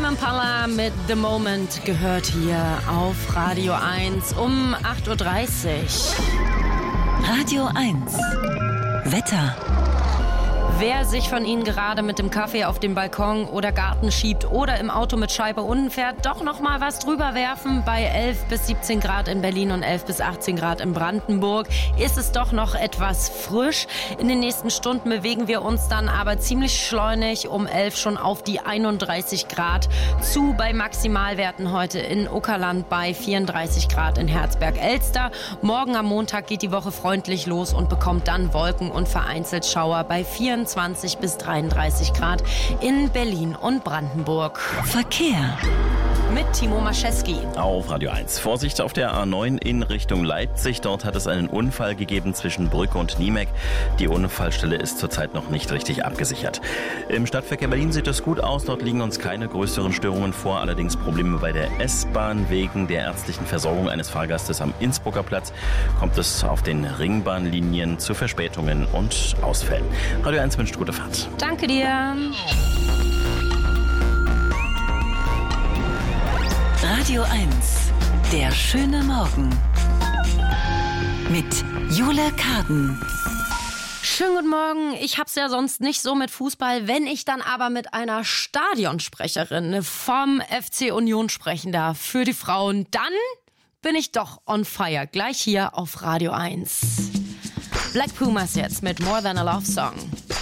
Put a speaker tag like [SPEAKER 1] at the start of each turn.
[SPEAKER 1] Impala mit The Moment gehört hier auf Radio 1 um 8.30 Uhr.
[SPEAKER 2] Radio 1 Wetter.
[SPEAKER 1] Wer sich von Ihnen gerade mit dem Kaffee auf den Balkon oder Garten schiebt oder im Auto mit Scheibe unten fährt, doch noch mal was drüber werfen. Bei 11 bis 17 Grad in Berlin und 11 bis 18 Grad in Brandenburg ist es doch noch etwas frisch. In den nächsten Stunden bewegen wir uns dann aber ziemlich schleunig um 11 schon auf die 31 Grad zu. Bei Maximalwerten heute in Uckerland bei 34 Grad in Herzberg-Elster. Morgen am Montag geht die Woche freundlich los und bekommt dann Wolken und vereinzelt Schauer bei 24 bis 33 Grad in Berlin und Brandenburg.
[SPEAKER 2] Verkehr
[SPEAKER 1] mit Timo Maschewski.
[SPEAKER 3] Auf Radio 1. Vorsicht auf der A9 in Richtung Leipzig. Dort hat es einen Unfall gegeben zwischen Brücke und Niemek. Die Unfallstelle ist zurzeit noch nicht richtig abgesichert. Im Stadtverkehr Berlin sieht es gut aus. Dort liegen uns keine größeren Störungen vor. Allerdings Probleme bei der S-Bahn. Wegen der ärztlichen Versorgung eines Fahrgastes am Innsbrucker Platz kommt es auf den Ringbahnlinien zu Verspätungen und Ausfällen. Radio 1 wünscht gute Fahrt.
[SPEAKER 1] Danke dir.
[SPEAKER 2] Radio 1, der schöne Morgen mit Jule Karden.
[SPEAKER 1] Schönen guten Morgen. Ich hab's ja sonst nicht so mit Fußball. Wenn ich dann aber mit einer Stadionsprecherin vom FC Union sprechen darf für die Frauen, dann bin ich doch on fire. Gleich hier auf Radio 1. Black Pumas jetzt mit More Than a Love Song.